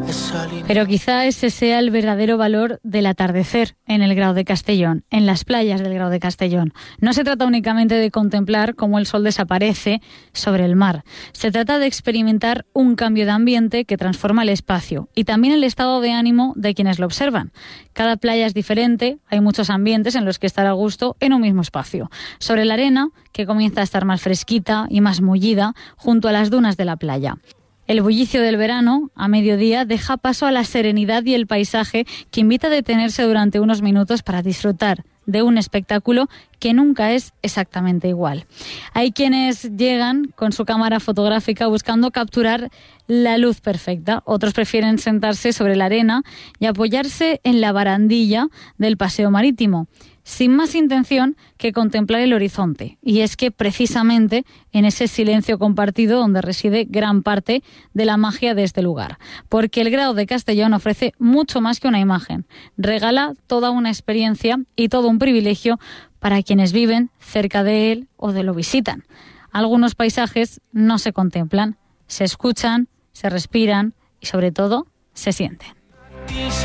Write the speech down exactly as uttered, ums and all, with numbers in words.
Pero quizá ese sea el verdadero valor del atardecer en el Grao de Castellón, en las playas del Grao de Castellón. No se trata únicamente de contemplar cómo el sol desaparece sobre el mar. Se trata de experimentar un cambio de ambiente que transforma el espacio y también el estado de ánimo de quienes lo observan. Cada playa es diferente, hay muchos ambientes en los que estar a gusto en un mismo espacio. Sobre la arena, que comienza a estar más fresquita y más mullida, junto a las dunas de la playa. El bullicio del verano, a mediodía, deja paso a la serenidad y el paisaje que invita a detenerse durante unos minutos para disfrutar de un espectáculo que nunca es exactamente igual. Hay quienes llegan con su cámara fotográfica buscando capturar la luz perfecta. Otros prefieren sentarse sobre la arena y apoyarse en la barandilla del paseo marítimo, sin más intención que contemplar el horizonte. Y es que precisamente en ese silencio compartido donde reside gran parte de la magia de este lugar. Porque el Grao de Castellón ofrece mucho más que una imagen. Regala toda una experiencia y todo un privilegio para quienes viven cerca de él o de lo visitan. Algunos paisajes no se contemplan, se escuchan, se respiran y sobre todo se sienten.